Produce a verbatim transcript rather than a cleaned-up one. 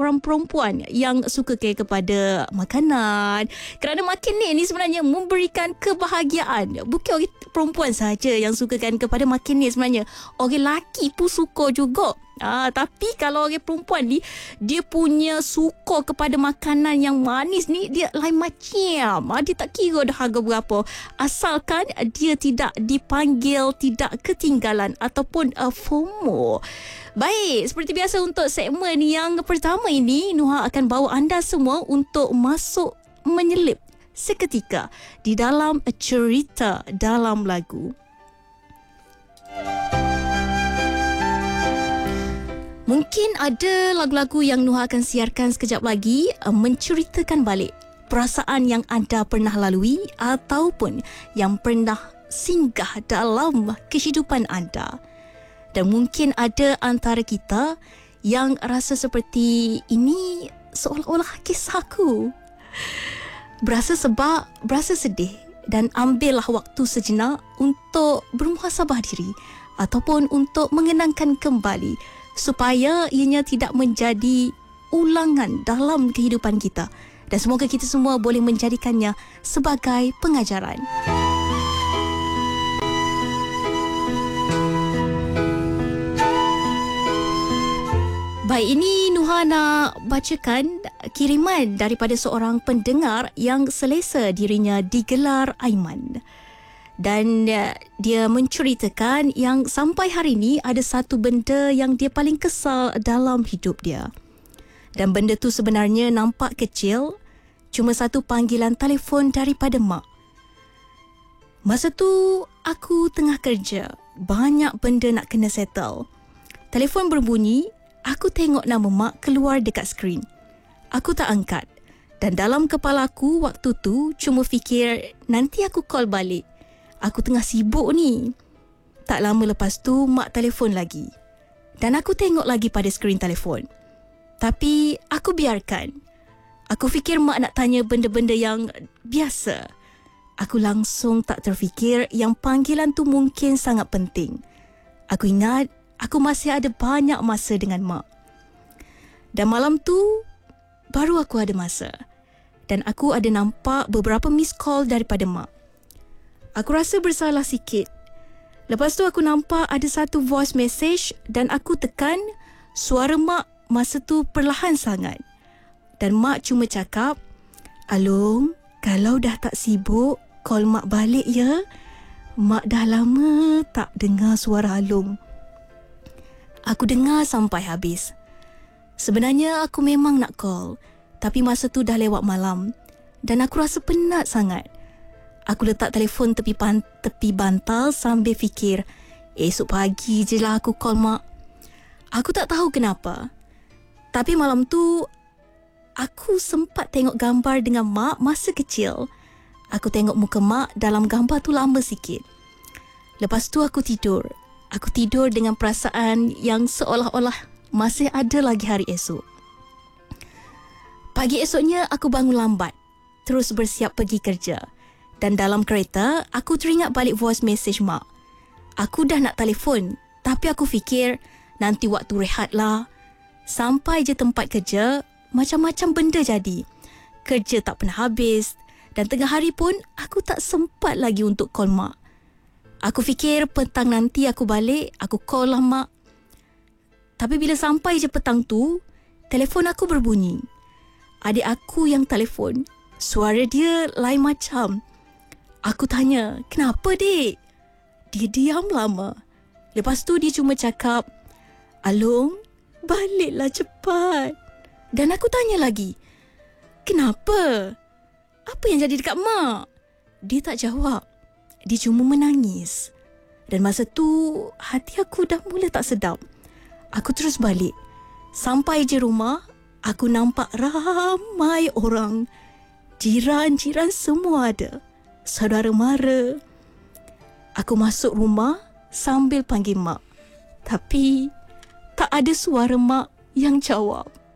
seorang perempuan yang suka care kepada makanan. Kerana makinik ni sebenarnya memberikan kebahagiaan. Bukan orang perempuan saja yang sukakan kepada makinik sebenarnya. Orang lelaki pun suka juga. Ah, tapi kalau orang perempuan ni, dia punya suka kepada makanan yang manis ni, dia lain macam. Ah, dia tak kira dah harga berapa. Asalkan dia tidak dipanggil, tidak ketinggalan ataupun uh, FOMO. Baik, seperti biasa untuk segmen yang pertama ini, Nuha akan bawa anda semua untuk masuk menyelip seketika di dalam cerita dalam lagu. Mungkin ada lagu-lagu yang Nuha akan siarkan sekejap lagi uh, menceritakan balik perasaan yang anda pernah lalui ataupun yang pernah singgah dalam kehidupan anda. Dan mungkin ada antara kita yang rasa seperti ini seolah-olah kisahku. Berasa sebab, berasa sedih dan ambillah waktu sejenak untuk bermuhasabah diri ataupun untuk mengenangkan kembali supaya ianya tidak menjadi ulangan dalam kehidupan kita. Dan semoga kita semua boleh menjadikannya sebagai pengajaran. Baik, ini Nuha nak bacakan kiriman daripada seorang pendengar yang selesa dirinya digelar Aiman. Dan dia menceritakan yang sampai hari ini ada satu benda yang dia paling kesal dalam hidup dia. Dan benda tu sebenarnya nampak kecil, cuma satu panggilan telefon daripada mak. Masa tu aku tengah kerja, banyak benda nak kena settle. Telefon berbunyi, aku tengok nama mak keluar dekat skrin. Aku tak angkat. Dan dalam kepala aku waktu tu cuma fikir nanti aku call balik. Aku tengah sibuk ni. Tak lama lepas tu, mak telefon lagi. Dan aku tengok lagi pada skrin telefon. Tapi aku biarkan. Aku fikir mak nak tanya benda-benda yang biasa. Aku langsung tak terfikir yang panggilan tu mungkin sangat penting. Aku ingat aku masih ada banyak masa dengan mak. Dan malam tu, baru aku ada masa. Dan aku ada nampak beberapa miss call daripada mak. Aku rasa bersalah sikit. Lepas tu aku nampak ada satu voice message dan aku tekan, suara mak masa tu perlahan sangat. Dan mak cuma cakap, "Alung, kalau dah tak sibuk, call mak balik ya. Mak dah lama tak dengar suara Alung." Aku dengar sampai habis. Sebenarnya aku memang nak call, tapi masa tu dah lewat malam dan aku rasa penat sangat. Aku letak telefon tepi, pan, tepi bantal sambil fikir, esok pagi je lah aku call mak. Aku tak tahu kenapa. Tapi malam tu, aku sempat tengok gambar dengan mak masa kecil. Aku tengok muka mak dalam gambar tu lama sikit. Lepas tu aku tidur. Aku tidur dengan perasaan yang seolah-olah masih ada lagi hari esok. Pagi esoknya aku bangun lambat, terus bersiap pergi kerja. Dan dalam kereta, aku teringat balik voice message mak. Aku dah nak telefon, tapi aku fikir nanti waktu rehat lah. Sampai je tempat kerja, macam-macam benda jadi. Kerja tak pernah habis dan tengah hari pun aku tak sempat lagi untuk call mak. Aku fikir petang nanti aku balik, aku call lah mak. Tapi bila sampai je petang tu, telefon aku berbunyi. Adik aku yang telefon, suara dia lain macam. Aku tanya, "Kenapa, Dik?" Dia diam lama. Lepas tu dia cuma cakap, "Alung, baliklah cepat." Dan aku tanya lagi, "Kenapa? Apa yang jadi dekat mak?" Dia tak jawab. Dia cuma menangis. Dan masa tu hati aku dah mula tak sedap. Aku terus balik. Sampai je rumah, aku nampak ramai orang. Jiran-jiran semua ada. Saudara mara. Aku masuk rumah sambil panggil mak. Tapi tak ada suara mak yang jawab.